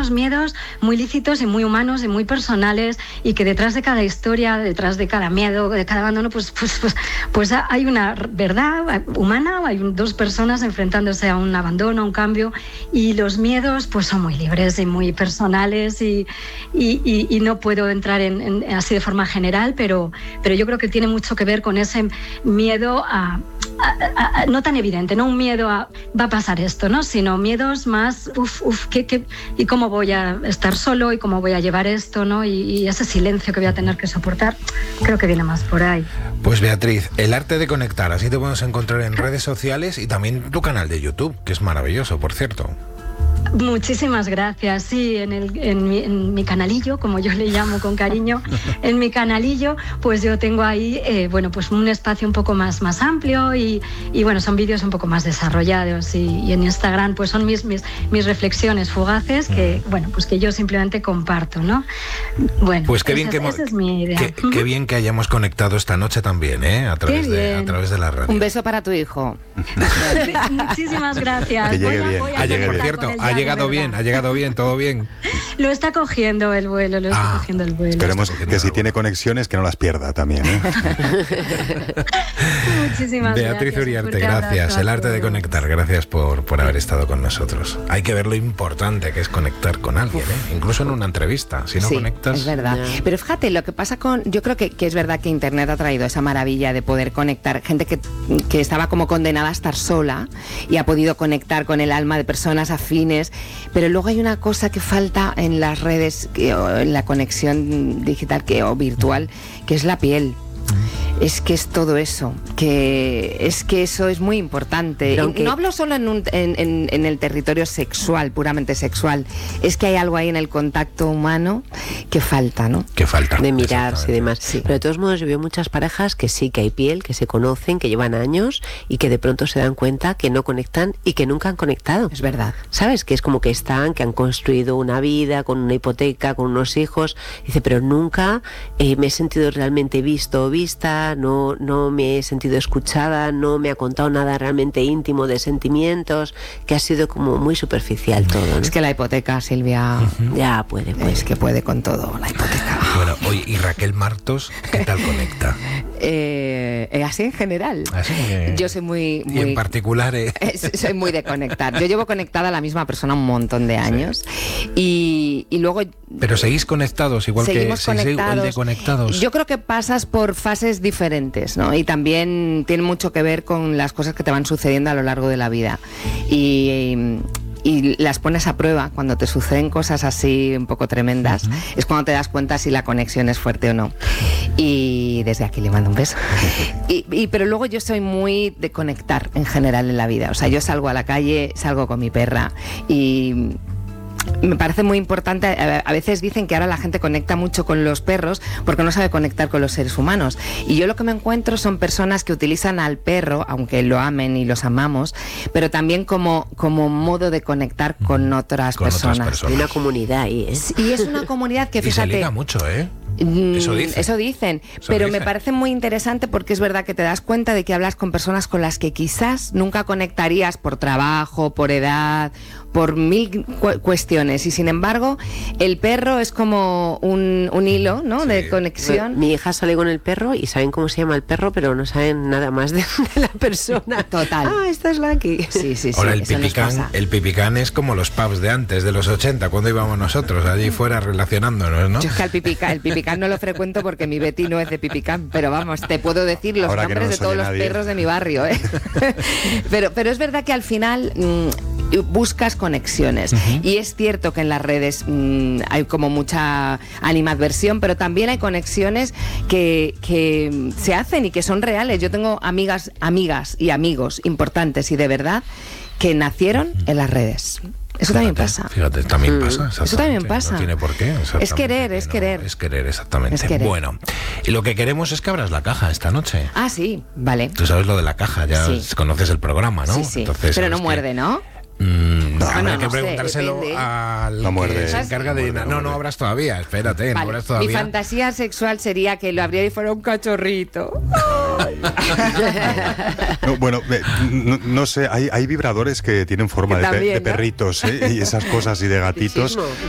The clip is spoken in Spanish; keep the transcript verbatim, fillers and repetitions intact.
unos miedos muy lícitos y muy humanos y muy personales, y que detrás de cada historia, detrás de cada miedo, de cada abandono, pues, pues, pues, pues hay una verdad humana, hay dos personas enfrentándose a un abandono, a un cambio, y los miedos pues son muy libres y muy personales, y, y, y, y no puedo entrar en, en, así de forma general, pero, pero yo creo que tiene mucho que ver con ese miedo a, a, a, no tan evidente, no un miedo a va a pasar esto, ¿no? Sino miedos más, uff, uff, ¿qué, qué, y cómo voy a estar solo y cómo voy a llevar esto, ¿no? Y, y ese silencio que voy a tener que soportar, creo que viene más por ahí. Pues Beatriz, el arte de conectar, así te podemos encontrar en redes sociales y también tu canal de YouTube, que es maravilloso, por cierto. Muchísimas gracias. Sí, en, el, en, mi, en mi canalillo, como yo le llamo con cariño, en mi canalillo, pues yo tengo ahí, eh, bueno, pues un espacio un poco más, más amplio y, y bueno, son vídeos un poco más desarrollados, y, y en Instagram pues son mis, mis, mis reflexiones fugaces que, mm. bueno, pues que yo simplemente comparto, ¿no? Bueno, pues qué bien esa, que esa es mi idea. Qué, qué bien que hayamos conectado esta noche también, ¿eh? A través, de, a través de la radio. Un beso para tu hijo. Muchísimas gracias. Que llegue voy a, bien. voy a Ah, por cierto, ha llegado bien, ha llegado bien, todo bien. Lo está cogiendo el vuelo, lo está ah, cogiendo el vuelo. Esperemos que si tiene conexiones que no las pierda también, ¿eh? Muchísimas Beatriz gracias. Uriarte, gracias. El arte de conectar, gracias por, por haber estado con nosotros. Hay que ver lo importante que es conectar con alguien, ¿eh? Incluso en una entrevista, si no sí, conectas... es verdad. Yeah. Pero fíjate, lo que pasa con... Yo creo que, que es verdad que Internet ha traído esa maravilla de poder conectar. Gente que, que estaba como condenada a estar sola y ha podido conectar con el alma de personas afines. Pero luego hay una cosa que falta en las redes, que, o en la conexión digital que, o virtual, que es la piel. Es que es todo eso, que es que eso es muy importante. Aunque... No hablo solo en, un, en, en, en el territorio sexual, puramente sexual. Es que hay algo ahí en el contacto humano que falta, ¿no? Que falta. De mirarse y demás. Sí. Pero de todos modos yo veo muchas parejas que sí, que hay piel, que se conocen, que llevan años y que de pronto se dan cuenta que no conectan y que nunca han conectado. Es verdad. ¿Sabes? Que es como que están, que han construido una vida con una hipoteca, con unos hijos. Dice, pero nunca eh, me he sentido realmente visto o vista. No, no me he sentido escuchada, no me ha contado nada realmente íntimo de sentimientos, que ha sido como muy superficial todo, ¿no? Es que la hipoteca, Silvia, uh-huh. ya puede, puede. Es que puede con todo, la hipoteca. Bueno, oye, ¿y Raquel Martos qué tal conecta? eh, así en general. Así que... Yo soy muy, muy... Y en particular... Eh... Soy muy de conectar. Yo llevo conectada a la misma persona un montón de años. Sí. Y, y luego... Pero seguís conectados, igual Seguimos que conectados. Seguís de conectados. Yo creo que pasas por fases diferentes, ¿no? Y también tiene mucho que ver con las cosas que te van sucediendo a lo largo de la vida. Y... y las pones a prueba cuando te suceden cosas así un poco tremendas. Uh-huh. Es cuando te das cuenta si la conexión es fuerte o no. Y desde aquí le mando un beso. Y, y, pero luego yo soy muy de conectar en general en la vida. O sea, yo salgo a la calle, salgo con mi perra y... me parece muy importante. A veces dicen que ahora la gente conecta mucho con los perros porque no sabe conectar con los seres humanos, y yo lo que me encuentro son personas que utilizan al perro, aunque lo amen y los amamos, pero también como, como modo de conectar con otras con personas. Otras personas. Hay una comunidad ahí, ¿eh? Y es una comunidad que, fíjate... Y se liga mucho, ¿eh? Eso dicen. Eso dicen, Eso pero dicen. Me parece muy interesante porque es verdad que te das cuenta de que hablas con personas con las que quizás nunca conectarías por trabajo, por edad, por mil cu- cuestiones, y sin embargo el perro es como un, un hilo, ¿no? Sí. De conexión. Mi hija sale con el perro y saben cómo se llama el perro, pero no saben nada más de, de la persona. Total. Ah, esta es Lucky. Sí, sí, sí. Ahora el pipicán, el pipicán es como los pubs de antes, de los ochenta, cuando íbamos nosotros allí fuera relacionándonos, ¿no? Yo es que al pipicán, el pipicán no lo frecuento porque mi Betty no es de pipicán, pero vamos, te puedo decir los Ahora nombres no de todos los nadie. perros de mi barrio, ¿eh? pero, pero es verdad que al final mmm, buscas conexiones. Uh-huh. Y es cierto que en las redes mmm, hay como mucha animadversión, pero también hay conexiones que, que se hacen y que son reales. Yo tengo amigas, amigas y amigos importantes y de verdad que nacieron en las redes. Eso fíjate, también pasa. Fíjate, también mm. pasa. Eso también pasa. No tiene por qué. Es querer, es no, querer. Es querer, exactamente. Es querer. Bueno, y lo que queremos es que abras la caja esta noche. Ah, sí, vale. Tú sabes lo de la caja, ya sí. conoces el programa, ¿no? Sí, sí. Entonces, pero no que... muerde, ¿no? Mm, no, bueno, hay que no preguntárselo sé, al no muerde, que se encarga de... no, no, no abras todavía, espérate, vale. no abras todavía. Mi fantasía sexual sería que lo abriera y fuera un cachorrito. No, bueno, no, no sé, hay, hay vibradores que tienen forma de, pe- de perritos, ¿eh? Y esas cosas y de gatitos.